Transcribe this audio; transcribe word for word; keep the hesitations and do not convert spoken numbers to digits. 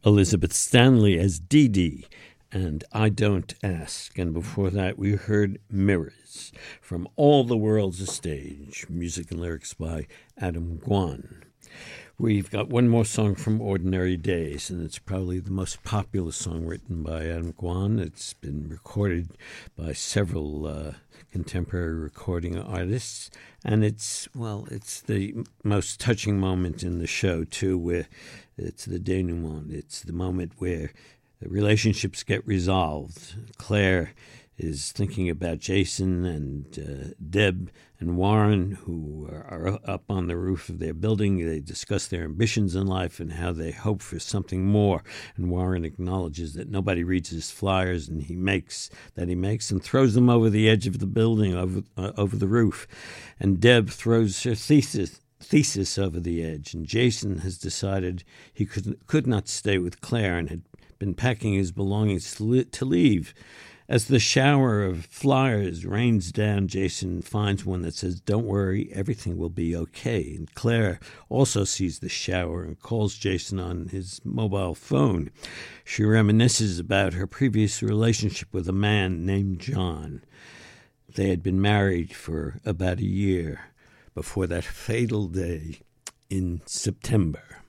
Elizabeth Stanley as Dee Dee and I Don't Ask. And before that, we heard Mirrors from All the World's a Stage, music and lyrics by Adam Guan. We've got one more song from Ordinary Days, and it's probably the most popular song written by Adam Guan. It's been recorded by several uh, contemporary recording artists, and it's, well, it's the most touching moment in the show, too, where it's the denouement. It's the moment where the relationships get resolved. Claire is thinking about Jason and uh, Deb and Warren, who are up on the roof of their building. They discuss their ambitions in life and how they hope for something more. And Warren acknowledges that nobody reads his flyers, and he makes that he makes and throws them over the edge of the building, over uh, over the roof. And Deb throws her thesis thesis over the edge. And Jason has decided he could could not stay with Claire and had been packing his belongings to leave. As the shower of flyers rains down, Jason finds one that says, "Don't worry, everything will be okay." And Claire also sees the shower and calls Jason on his mobile phone. She reminisces about her previous relationship with a man named John. They had been married for about a year before that fatal day in September.